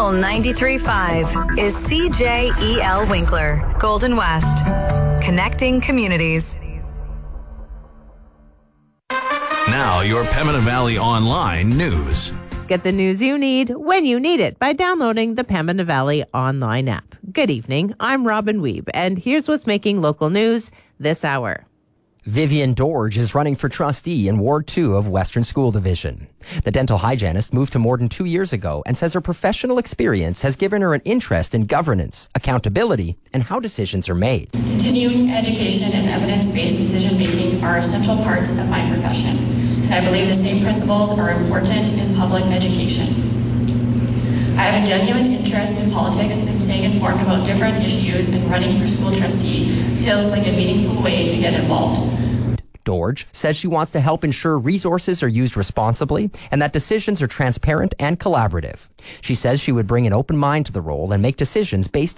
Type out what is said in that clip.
Local 93.5 is CJEL Winkler, Golden West. Connecting communities. Now, your Pembina Valley Online news. Get the news you need when you need it by downloading the Pembina Valley Online app. Good evening, I'm Robin Wiebe, and here's what's making local news this hour. Vivian Dorge is running for trustee in Ward 2 of Western School Division. The dental hygienist moved to Morden 2 years ago and says her professional experience has given her an interest in governance, accountability, and how decisions are made. Continuing education and evidence-based decision-making are essential parts of my profession, and I believe the same principles are important in public education. I have a genuine interest in politics, and staying informed about different issues and running for school trustee feels like a meaningful way to get involved. Dorge says she wants to help ensure resources are used responsibly and that decisions are transparent and collaborative. She says she would bring an open mind to the role and make decisions based